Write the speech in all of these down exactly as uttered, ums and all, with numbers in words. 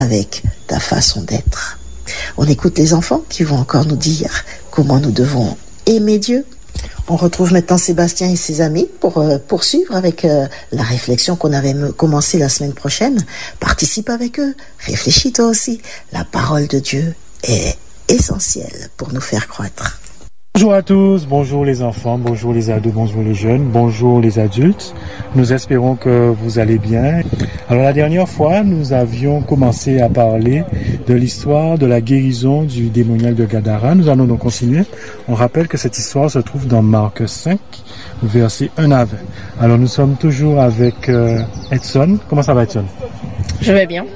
avec ta façon d'être. On écoute les enfants qui vont encore nous dire comment nous devons aimer Dieu. On retrouve maintenant Sébastien et ses amis pour euh, poursuivre avec euh, la réflexion qu'on avait me- commencé la semaine prochaine. Participe avec eux, réfléchis toi aussi. La parole de Dieu est essentielle pour nous faire croître. Bonjour à tous, bonjour les enfants, bonjour les ados, bonjour les jeunes, bonjour les adultes. Nous espérons que vous allez bien. Alors la dernière fois, nous avions commencé à parler de l'histoire de la guérison du démoniaque de Gadara. Nous allons donc continuer. On rappelle que cette histoire se trouve dans Marc cinq, versets un à vingt. Alors nous sommes toujours avec euh, Edson. Comment ça va Edson? Je vais bien.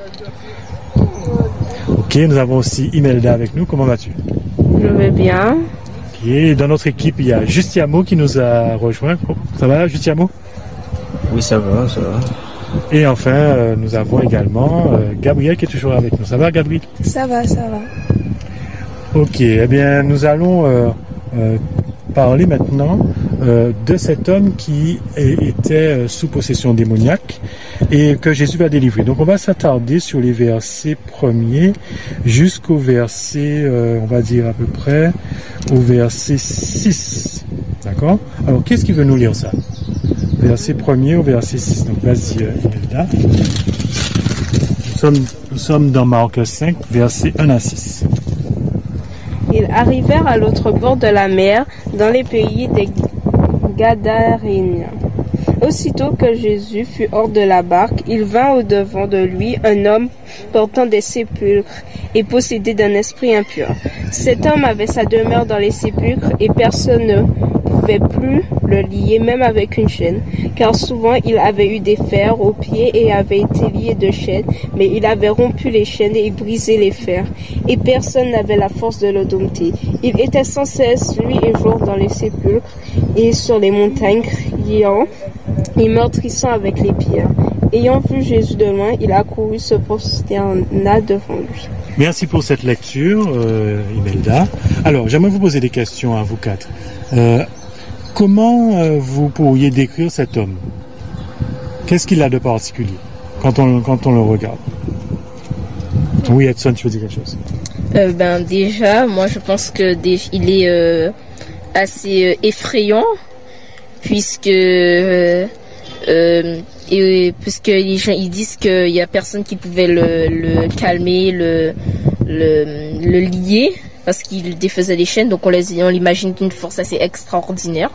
Ok, nous avons aussi Imelda avec nous. Comment vas-tu? Je vais bien. Et dans notre équipe, il y a Justiamo qui nous a rejoint. Ça va, Justiamo? Oui, ça va, ça va. Et enfin, euh, nous avons également euh, Gabriel qui est toujours avec nous. Ça va, Gabriel? Ça va, ça va. Ok, eh bien, nous allons euh, euh, parler maintenant euh, de cet homme qui est- était euh, sous possession démoniaque et que Jésus va délivrer. Donc, on va s'attarder sur les versets premiers jusqu'au verset, euh, on va dire à peu près, au verset six. D'accord? Alors, qu'est-ce qui veut nous lire ça? Verset premier au verset six. Donc, vas-y, euh, Imelda. Nous sommes, nous sommes dans Marc cinq, versets un à six. Ils arrivèrent à l'autre bord de la mer, dans les pays des Gadaréniens. Aussitôt que Jésus fut hors de la barque, il vint au-devant de lui un homme portant des sépulcres et possédé d'un esprit impur. Cet homme avait sa demeure dans les sépulcres et personne ne pouvait plus le lier, même avec une chaîne, car souvent il avait eu des fers aux pieds et avait été lié de chaînes, mais il avait rompu les chaînes et brisé les fers, et personne n'avait la force de le dompter. Il était sans cesse nuit et jour dans les sépulcres et sur les montagnes, criant et meurtrissant avec les pierres. Ayant vu Jésus de loin, il accourut, se prosterna devant lui. Merci pour cette lecture, euh, Imelda. Alors, j'aimerais vous poser des questions à vous quatre. Euh, comment euh, vous pourriez décrire cet homme? Qu'est-ce qu'il a de particulier quand on, quand on le regarde? Oui, Edson, tu veux dire quelque chose? Euh, ben déjà, moi je pense que dé- il est euh, assez euh, effrayant puisque euh, euh, et, puisque les gens ils disent qu'il y a personne qui pouvait le, le calmer, le, le le lier parce qu'il défaisait les chaînes, donc on les on l'imagine d'une force assez extraordinaire.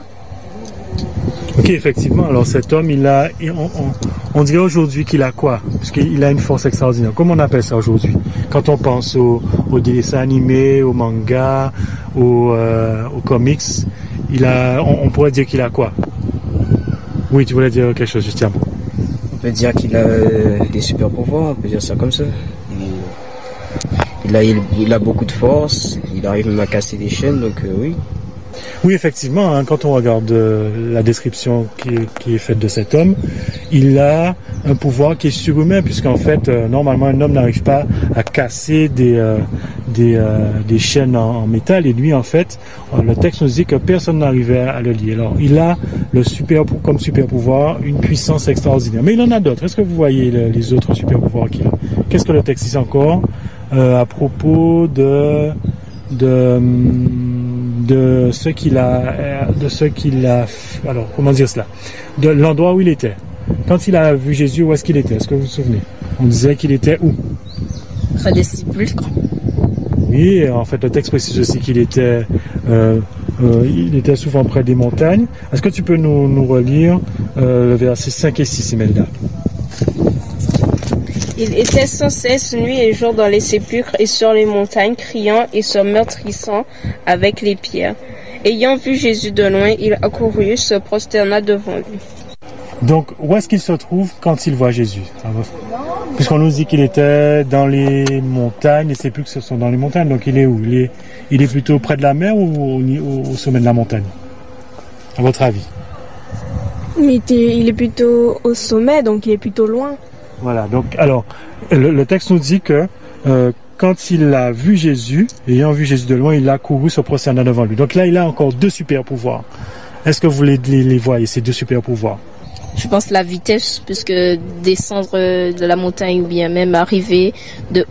Ok, effectivement. Alors, cet homme, il a, il- on, on, on dirait aujourd'hui qu'il a quoi? Parce qu'il a une force extraordinaire. Comment on appelle ça aujourd'hui? Quand on pense aux au dessins animés, aux mangas, aux, euh, aux comics, il a, on, on pourrait dire qu'il a quoi? Oui, tu voulais dire quelque chose, Justin? On peut dire qu'il a euh, des super pouvoirs, on peut dire ça comme ça. Il, il, a, il, il a beaucoup de force, il arrive même à casser des chaînes, donc euh, oui. Oui, effectivement, hein, quand on regarde euh, la description qui est, qui est faite de cet homme, il a un pouvoir qui est surhumain, puisqu'en fait, euh, normalement, un homme n'arrive pas à casser des, euh, des, euh, des chaînes en, en métal, et lui, en fait, euh, le texte nous dit que personne n'arrivait à le lier. Alors, il a le super, comme super pouvoir une puissance extraordinaire. Mais il en a d'autres. Est-ce que vous voyez le- les autres super pouvoirs qu'il a? Qu'est-ce que le texte dit encore euh, à propos de... de de ce qu'il a de ce qu'il a alors comment dire cela de l'endroit où il était quand il a vu Jésus. Où est-ce qu'il était? Est-ce que vous vous souvenez? On disait qu'il était où? Près des sépulcres. Oui, en fait le texte précise aussi qu'il était euh, euh, il était souvent près des montagnes. Est-ce que tu peux nous, nous relire euh, le verset cinq et six, Imelda? Il était sans cesse nuit et jour dans les sépulcres et sur les montagnes, criant et se meurtrissant avec les pierres. Ayant vu Jésus de loin, il accourut, se prosterna devant lui. Donc, où est-ce qu'il se trouve quand il voit Jésus? Puisqu'on nous dit qu'il était dans les montagnes, les sépulcres ce sont dans les montagnes, donc il est où? Il est, il est plutôt près de la mer ou au, au, au sommet de la montagne? À votre avis? Il était- il est plutôt au sommet, donc il est plutôt loin. Voilà, donc alors, le, le texte nous dit que euh, quand il a vu Jésus, ayant vu Jésus de loin, il a couru, se prosterna devant lui. Donc là, il a encore deux super pouvoirs. Est-ce que vous les, les, les voyez, ces deux super pouvoirs? je pense la vitesse, puisque descendre de la montagne ou bien même arriver de